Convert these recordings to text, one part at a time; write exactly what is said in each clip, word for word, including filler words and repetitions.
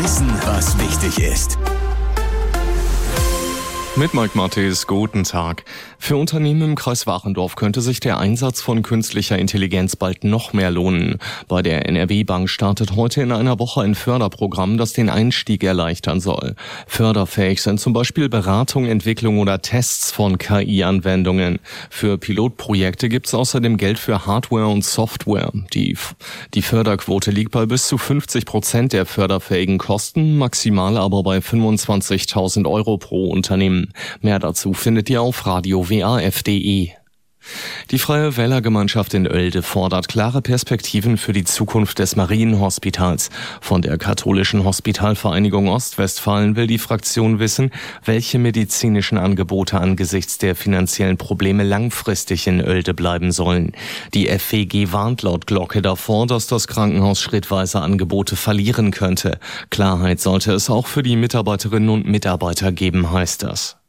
Wissen, was wichtig ist. Mit Mike Mattes, guten Tag. Für Unternehmen im Kreis Wachendorf könnte sich der Einsatz von künstlicher Intelligenz bald noch mehr lohnen. Bei der N R W-Bank startet heute in einer Woche ein Förderprogramm, das den Einstieg erleichtern soll. Förderfähig sind zum Beispiel Beratung, Entwicklung oder Tests von K I-Anwendungen. Für Pilotprojekte gibt es außerdem Geld für Hardware und Software. Die, die Förderquote liegt bei bis zu fünfzig Prozent der förderfähigen Kosten, maximal aber bei fünfundzwanzigtausend Euro pro Unternehmen. Mehr dazu findet ihr auf radio w a f punkt d e. Die Freie Wählergemeinschaft in Oelde fordert klare Perspektiven für die Zukunft des Marienhospitals. Von der katholischen Hospitalvereinigung Ostwestfalen will die Fraktion wissen, welche medizinischen Angebote angesichts der finanziellen Probleme langfristig in Oelde bleiben sollen. Die F W G warnt laut Glocke davor, dass das Krankenhaus schrittweise Angebote verlieren könnte. Klarheit sollte es auch für die Mitarbeiterinnen und Mitarbeiter geben, heißt das.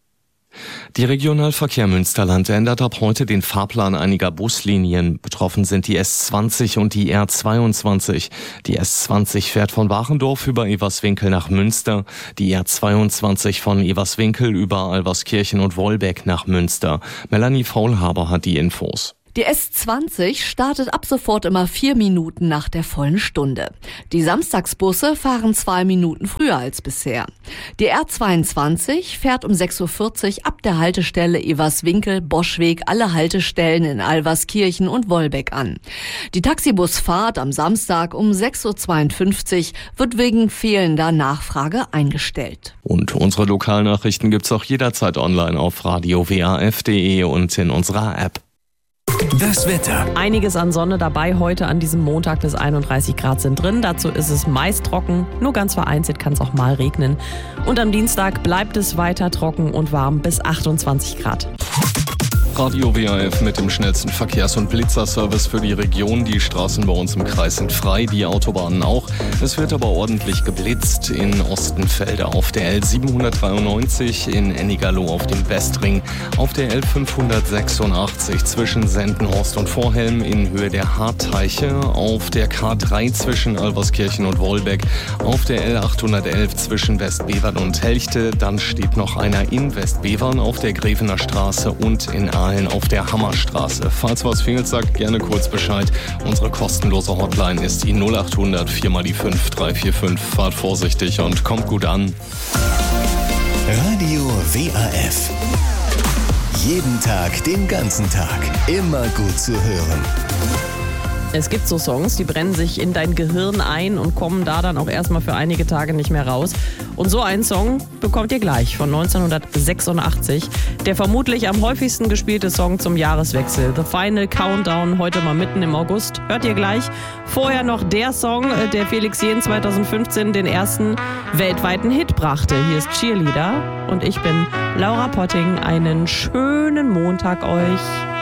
Die Regionalverkehr Münsterland ändert ab heute den Fahrplan einiger Buslinien. Betroffen sind die S zwanzig und die R zweiundzwanzig. Die S zwanzig fährt von Wachendorf über Everswinkel nach Münster, die R zweiundzwanzig von Everswinkel über Alverskirchen und Wolbeck nach Münster. Melanie Faulhaber hat die Infos. Die S zwanzig startet ab sofort immer vier Minuten nach der vollen Stunde. Die Samstagsbusse fahren zwei Minuten früher als bisher. Die R zweiundzwanzig fährt um sechs Uhr vierzig ab der Haltestelle Everswinkel, Boschweg alle Haltestellen in Alverskirchen und Wolbeck an. Die Taxibusfahrt am Samstag um sechs Uhr zweiundfünfzig wird wegen fehlender Nachfrage eingestellt. Und unsere Lokalnachrichten gibt's auch jederzeit online auf radio w a f punkt d e und in unserer App. Das Wetter. Einiges an Sonne dabei heute an diesem Montag, bis einunddreißig Grad sind drin. Dazu ist es meist trocken, nur ganz vereinzelt kann es auch mal regnen. Und am Dienstag bleibt es weiter trocken und warm bis achtundzwanzig Grad. Radio W A F mit dem schnellsten Verkehrs- und Blitzerservice für die Region. Die Straßen bei uns im Kreis sind frei, die Autobahnen auch. Es wird aber ordentlich geblitzt in Ostenfelde auf der L siebenhundertdreiundneunzig, in Ennigerloh auf dem Westring, auf der L fünfhundertsechsundachtzig zwischen Sendenhorst und Vorhelm in Höhe der Hartteiche, auf der K drei zwischen Alverskirchen und Wolbeck, auf der L achthundertelf zwischen Westbevern und Helchte. Dann steht noch einer in Westbevern auf der Grevener Straße und in Aalen auf der Hammerstraße. Falls was fehlt, sagt gerne kurz Bescheid. Unsere kostenlose Hotline ist die null achthundert vier mal die fünf drei vier fünf. Fahrt vorsichtig und kommt gut an. Radio W A F. Jeden Tag, den ganzen Tag. Immer gut zu hören. Es gibt so Songs, die brennen sich in dein Gehirn ein und kommen da dann auch erstmal für einige Tage nicht mehr raus. Und so einen Song bekommt ihr gleich von neunzehnhundertsechsundachtzig. Der vermutlich am häufigsten gespielte Song zum Jahreswechsel. The Final Countdown, heute mal mitten im August. Hört ihr gleich. Vorher noch der Song, der Felix Jähn zweitausendfünfzehn den ersten weltweiten Hit brachte. Hier ist Cheerleader und ich bin Laura Potting. Einen schönen Montag euch.